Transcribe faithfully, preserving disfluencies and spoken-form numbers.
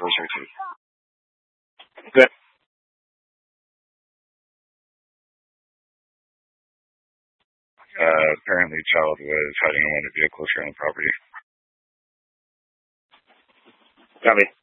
closer to. Good. Uh, apparently, child was hiding in one of the vehicles here on the property. Copy.